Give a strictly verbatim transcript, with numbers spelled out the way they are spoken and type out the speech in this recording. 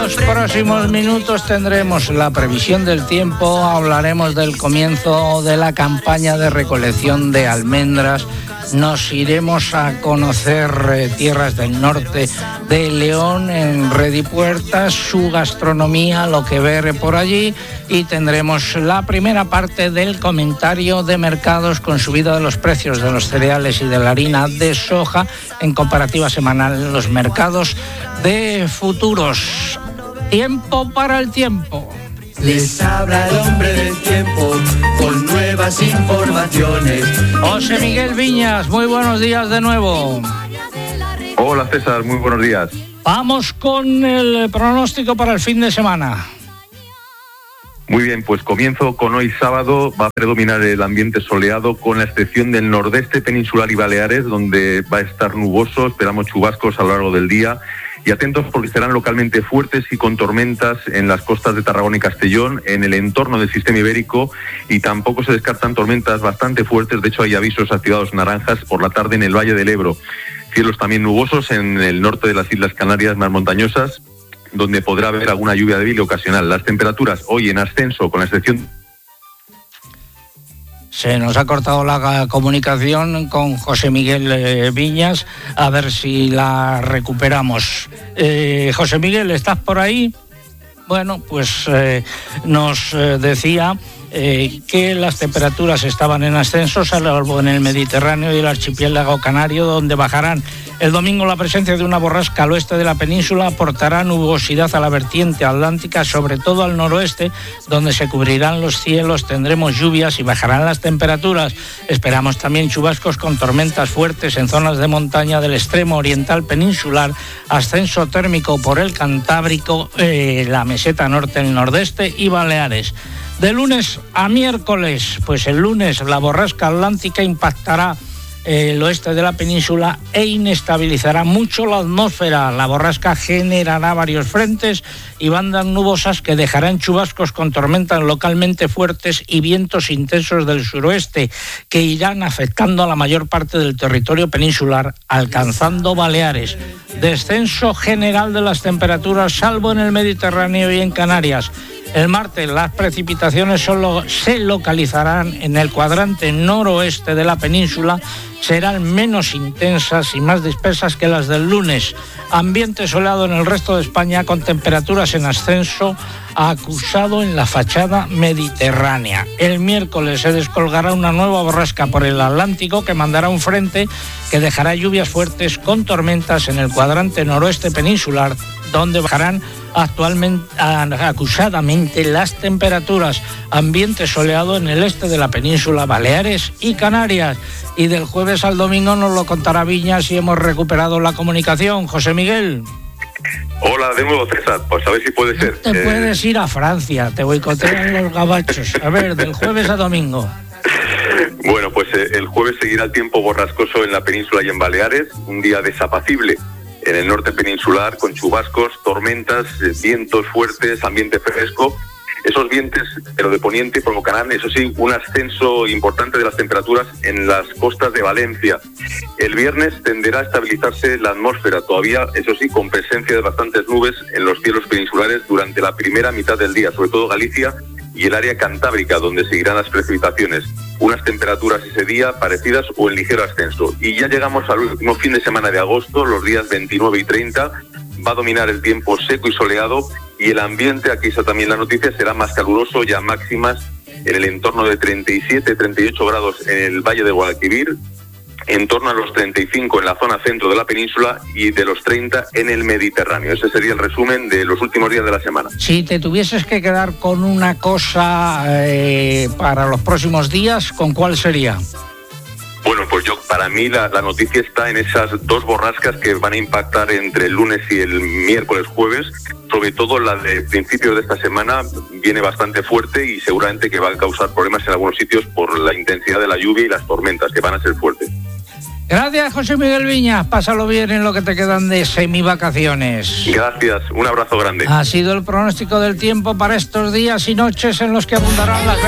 los próximos minutos tendremos la previsión del tiempo, hablaremos del comienzo de la campaña de recolección de almendras, nos iremos a conocer eh, tierras del norte de León, en Redipuertas, su gastronomía, lo que ver por allí, y tendremos la primera parte del comentario de mercados con subida de los precios de los cereales y de la harina de soja en comparativa semanal en los mercados de futuros. Tiempo para el tiempo. Les habla el hombre del tiempo con nuevas informaciones. José Miguel Viñas, muy buenos días de nuevo. Hola César, muy buenos días. Vamos con el pronóstico para el fin de semana. Muy bien, pues comienzo con hoy sábado. Va a predominar el ambiente soleado con la excepción del nordeste peninsular y Baleares, donde va a estar nuboso. Esperamos chubascos a lo largo del día. Y atentos porque serán localmente fuertes y con tormentas en las costas de Tarragona y Castellón, en el entorno del sistema ibérico, y tampoco se descartan tormentas bastante fuertes. De hecho, hay avisos activados naranjas por la tarde en el Valle del Ebro. Cielos también nubosos en el norte de las Islas Canarias más montañosas, donde podrá haber alguna lluvia débil y ocasional. Las temperaturas hoy en ascenso, con la excepción... Se nos ha cortado la comunicación con José Miguel eh, Viñas, a ver si la recuperamos. Eh, José Miguel, ¿estás por ahí? Bueno, pues eh, nos eh, decía eh, que las temperaturas estaban en ascenso, salvo en el Mediterráneo y el archipiélago canario, donde bajarán. El domingo la presencia de una borrasca al oeste de la península aportará nubosidad a la vertiente atlántica, sobre todo al noroeste, donde se cubrirán los cielos, tendremos lluvias y bajarán las temperaturas. Esperamos también chubascos con tormentas fuertes en zonas de montaña del extremo oriental peninsular, ascenso térmico por el Cantábrico, eh, la meseta norte, el nordeste y Baleares. De lunes a miércoles, pues el lunes la borrasca atlántica impactará el oeste de la península e inestabilizará mucho la atmósfera. La borrasca generará varios frentes y bandas nubosas que dejarán chubascos con tormentas localmente fuertes y vientos intensos del suroeste que irán afectando a la mayor parte del territorio peninsular, alcanzando Baleares. Descenso general de las temperaturas, salvo en el Mediterráneo y en Canarias. El martes las precipitaciones solo se localizarán en el cuadrante noroeste de la península, serán menos intensas y más dispersas que las del lunes. Ambiente soleado en el resto de España con temperaturas en ascenso, acusado en la fachada mediterránea. El miércoles se descolgará una nueva borrasca por el Atlántico que mandará un frente que dejará lluvias fuertes con tormentas en el cuadrante noroeste peninsular, donde bajarán actualmente acusadamente las temperaturas. Ambiente soleado en el este de la península, Baleares y Canarias. Y del jueves al domingo nos lo contará Viñas si hemos recuperado la comunicación. José Miguel. Hola de nuevo, César. Pues a ver si puede ser. Te eh... puedes ir a Francia, te boicotean los gabachos. A ver, del jueves a domingo. Bueno, pues eh, el jueves seguirá el tiempo borrascoso en la península y en Baleares, un día desapacible en el norte peninsular, con chubascos, tormentas, eh, vientos fuertes, ambiente fresco. Esos vientos, pero de poniente, provocarán, eso sí, un ascenso importante de las temperaturas en las costas de Valencia. El viernes tenderá a estabilizarse la atmósfera, todavía, eso sí, con presencia de bastantes nubes en los cielos peninsulares durante la primera mitad del día, sobre todo Galicia y el área cantábrica, donde seguirán las precipitaciones. Unas temperaturas ese día parecidas o en ligero ascenso. Y ya llegamos al último fin de semana de agosto, los días veintinueve y treinta. Va a dominar el tiempo seco y soleado, y el ambiente, aquí está también la noticia, será más caluroso, ya máximas en el entorno de treinta y siete, treinta y ocho grados en el Valle de Guadalquivir, en torno a los treinta y cinco en la zona centro de la península y de los treinta en el Mediterráneo. Ese sería el resumen de los últimos días de la semana. Si te tuvieses que quedar con una cosa eh, para los próximos días, ¿con cuál sería? Bueno, pues yo, para mí la, la noticia está en esas dos borrascas que van a impactar entre el lunes y el miércoles jueves. Sobre todo la de principios de esta semana viene bastante fuerte y seguramente que va a causar problemas en algunos sitios por la intensidad de la lluvia y las tormentas que van a ser fuertes. Gracias, José Miguel Viñas. Pásalo bien en lo que te quedan de semivacaciones. Gracias, un abrazo grande. Ha sido el pronóstico del tiempo para estos días y noches en los que abundarán las